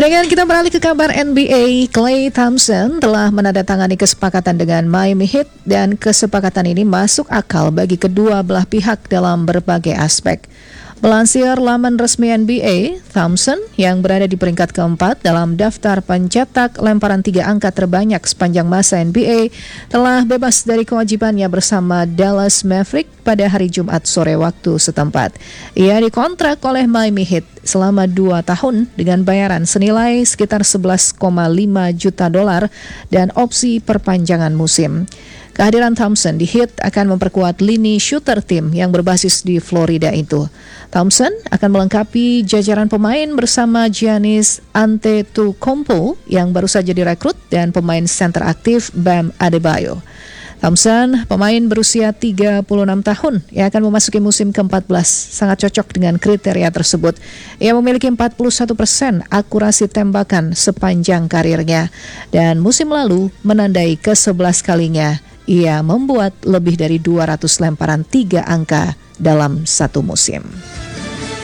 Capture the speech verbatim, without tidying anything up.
Kemudian kita beralih ke kabar N B A. Klay Thompson telah menandatangani kesepakatan dengan Miami Heat dan kesepakatan ini masuk akal bagi kedua belah pihak dalam berbagai aspek. Melansir laman resmi N B A, Thompson yang berada di peringkat keempat dalam daftar pencetak lemparan tiga angka terbanyak sepanjang masa N B A telah bebas dari kewajibannya bersama Dallas Mavericks pada hari Jumat sore waktu setempat. Ia dikontrak oleh Miami Heat selama dua tahun dengan bayaran senilai sekitar sebelas koma lima juta dolar dan opsi perpanjangan musim. Kehadiran Thompson di Heat akan memperkuat lini shooter tim yang berbasis di Florida itu. Thompson akan melengkapi jajaran pemain bersama Giannis Antetokounmpo yang baru saja direkrut dan pemain center aktif Bam Adebayo. Thompson, pemain berusia tiga puluh enam tahun yang akan memasuki musim keempat belas, sangat cocok dengan kriteria tersebut. Ia memiliki empat puluh satu persen akurasi tembakan sepanjang karirnya dan musim lalu menandai kesebelas kalinya ia membuat lebih dari dua ratus lemparan tiga angka dalam satu musim.